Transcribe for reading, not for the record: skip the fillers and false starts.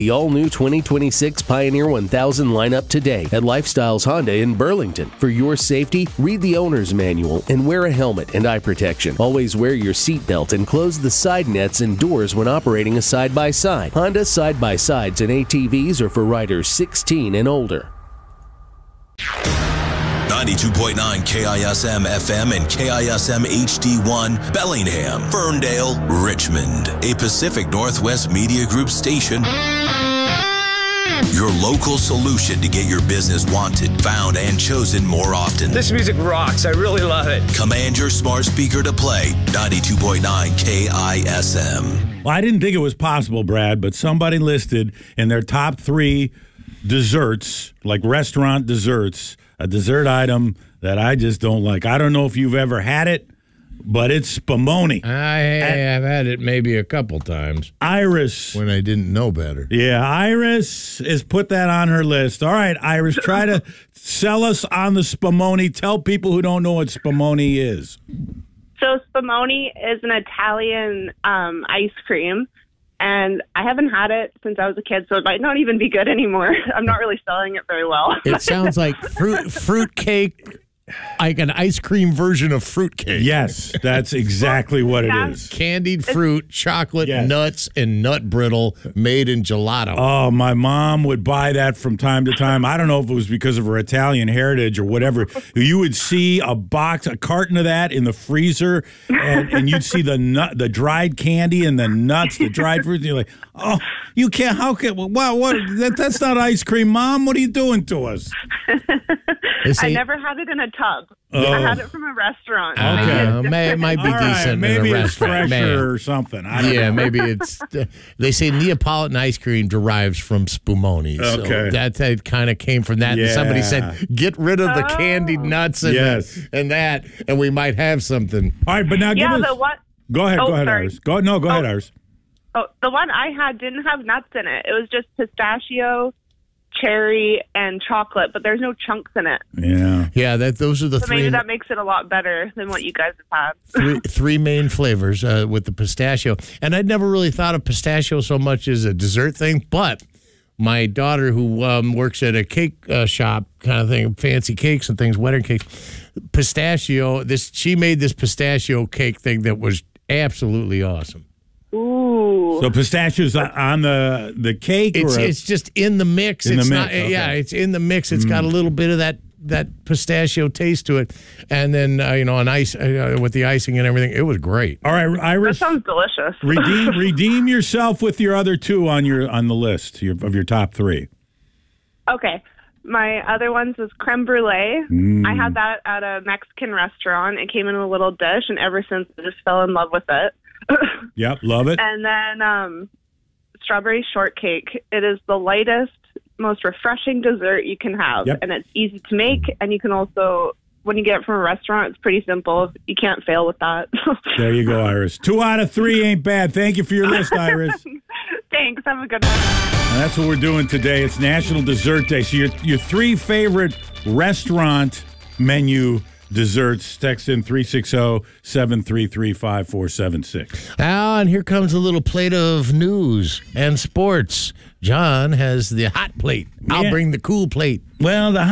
The all-new 2026 Pioneer 1000 lineup today at Lifestyles Honda in Burlington. For your safety, read the owner's manual and wear a helmet and eye protection. Always wear your seatbelt and close the side nets and doors when operating a side-by-side. Honda side-by-sides and ATVs are for riders 16 and older. 92.9 KISM FM and KISM HD1, Bellingham, Ferndale, Richmond. A Pacific Northwest Media Group station. Your local solution to get your business wanted, found, and chosen more often. This music rocks. I really love it. Command your smart speaker to play 92.9 KISM. Well, I didn't think it was possible, Brad, but somebody listed in their top 3 desserts, like restaurant desserts, a dessert item that I just don't like. I don't know if you've ever had it, but it's spumoni. I have had it maybe a couple times. Iris. When I didn't know better. Yeah, Iris has put that on her list. All right, Iris, try to sell us on the spumoni. Tell people who don't know what spumoni is. So spumoni is an Italian ice cream. And I haven't had it since I was a kid, so it might not even be good anymore. I'm not really selling it very well. It sounds like fruit cake, like an ice cream version of fruit cake. Yes, that's exactly what it is. Candied fruit, chocolate, nuts, and nut brittle made in gelato. Oh, my mom would buy that from time to time. I don't know if it was because of her Italian heritage or whatever. You would see a carton of that in the freezer, and you'd see the dried candy and the nuts, the dried fruit. And you're like, oh, you can't. How can? Wow, what? That's not ice cream, Mom. What are you doing to us? I never had it in a tub. I had it from a restaurant. Okay. It might be decent. Maybe in a it's restaurant. fresher or something. I don't know. Maybe it's. They say Neapolitan ice cream derives from spumoni. Okay. So that kind of came from that. Yeah. And somebody said, get rid of the candied nuts and that, and we might have something. All right, but now give us. Go ahead, Iris. Go ahead, Iris. Oh, the one I had didn't have nuts in it. It was just pistachio, cherry, and chocolate, but there's no chunks in it. Yeah. Those are the so three. Maybe that makes it a lot better than what you guys have had. three main flavors with the pistachio, and I'd never really thought of pistachio so much as a dessert thing. But my daughter, who works at a cake shop kind of thing, fancy cakes and things, wedding cakes, pistachio. She made this pistachio cake thing that was absolutely awesome. Ooh. So pistachios on the cake? It's just in the mix. In it's the mix, not, okay. Yeah, it's in the mix. It's got a little bit of that pistachio taste to it. And then, on ice, with the icing and everything, it was great. All right, Iris. That sounds delicious. redeem yourself with your other 2 on the list of your top 3. Okay. My other ones was creme brulee. I had that at a Mexican restaurant. It came in a little dish, and ever since I just fell in love with it. Yep, love it. And then strawberry shortcake. It is the lightest, most refreshing dessert you can have. Yep. And it's easy to make, and you can also, when you get it from a restaurant, it's pretty simple. You can't fail with that. There you go, Iris. 2 out of 3 ain't bad. Thank you for your list, Iris. Thanks. Have a good one. And that's what we're doing today. It's National Dessert Day. So your 3 favorite restaurant menu desserts, text in 360-733-5476. Now, and here comes a little plate of news and sports. John has the hot plate. I'll bring the cool plate. Well, the